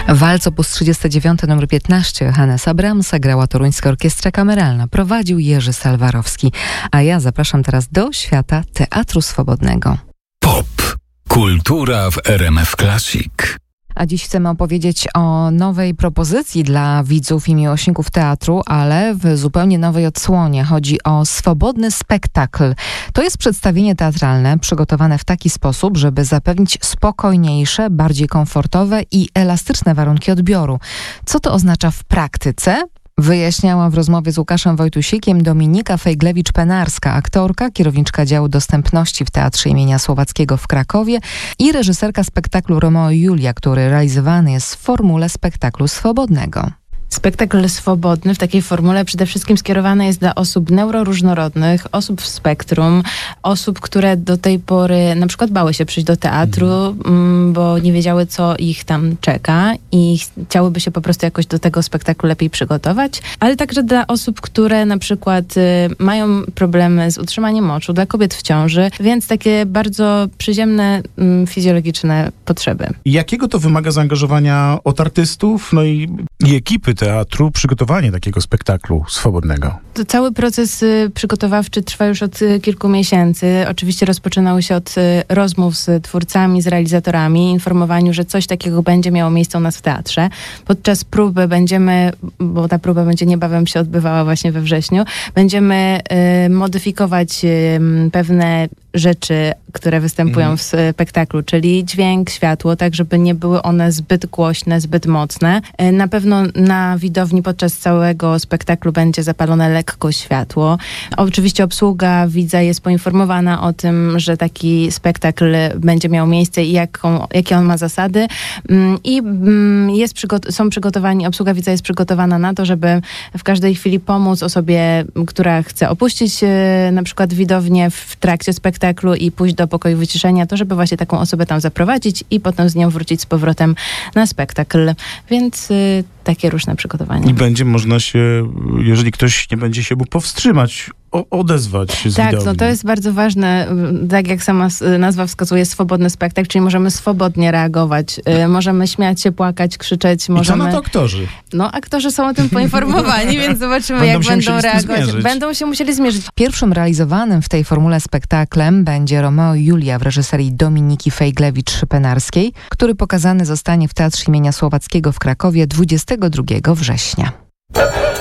Walc op. 39 nr 15 Hannesa Brahmsa grała Toruńska Orkiestra Kameralna. Prowadził Jerzy Salwarowski. A ja zapraszam teraz do świata Teatru Swobodnego. Pop. Kultura w RMF Classic. A dziś chcemy opowiedzieć o nowej propozycji dla widzów i miłośników teatru, ale w zupełnie nowej odsłonie. Chodzi o swobodny spektakl. To jest przedstawienie teatralne przygotowane w taki sposób, żeby zapewnić spokojniejsze, bardziej komfortowe i elastyczne warunki odbioru. Co to oznacza w praktyce? Wyjaśniała w rozmowie z Łukaszem Wojtusikiem Dominika Fejglewicz-Penarska, aktorka, kierowniczka działu dostępności w Teatrze imienia Słowackiego w Krakowie i reżyserka spektaklu Romeo i Julia, który realizowany jest w formule spektaklu swobodnego. Spektakl swobodny w takiej formule przede wszystkim skierowany jest dla osób neuroróżnorodnych, osób w spektrum, osób, które do tej pory na przykład bały się przyjść do teatru, bo nie wiedziały, co ich tam czeka i chciałyby się po prostu jakoś do tego spektaklu lepiej przygotować, ale także dla osób, które na przykład mają problemy z utrzymaniem moczu, dla kobiet w ciąży, więc takie bardzo przyziemne, fizjologiczne potrzeby. Jakiego to wymaga zaangażowania od artystów, no i ekipy teatru, przygotowanie takiego spektaklu swobodnego? To cały proces przygotowawczy trwa już od kilku miesięcy. Oczywiście rozpoczynały się od rozmów z twórcami, z realizatorami, informowaniu, że coś takiego będzie miało miejsce u nas w teatrze. Podczas próby będziemy, bo ta próba będzie niebawem się odbywała właśnie we wrześniu, będziemy modyfikować pewne rzeczy, które występują w spektaklu, czyli dźwięk, światło, tak żeby nie były one zbyt głośne, zbyt mocne. Na pewno na widowni podczas całego spektaklu będzie zapalone lekko światło. Oczywiście obsługa widza jest poinformowana o tym, że taki spektakl będzie miał miejsce i jakie on ma zasady. I obsługa widza jest przygotowana na to, żeby w każdej chwili pomóc osobie, która chce opuścić na przykład widownię w trakcie spektaklu i pójść do pokoju wyciszenia, to żeby właśnie taką osobę tam zaprowadzić i potem z nią wrócić z powrotem na spektakl. Więc takie różne przygotowania. I będzie można się, jeżeli ktoś nie będzie się mógł powstrzymać, odezwać się z widowni. Tak, to jest bardzo ważne. Tak jak sama nazwa wskazuje, swobodny spektakl, czyli możemy swobodnie reagować. Możemy śmiać się, płakać, krzyczeć. I co na to aktorzy? No, aktorzy są o tym poinformowani, więc zobaczymy, jak będą reagować. Będą się musieli zmierzyć. Pierwszym realizowanym w tej formule spektaklem będzie Romeo i Julia w reżyserii Dominiki Fejglewicz-Penarskiej, który pokazany zostanie w Teatrze imienia Słowackiego w Krakowie 22 września.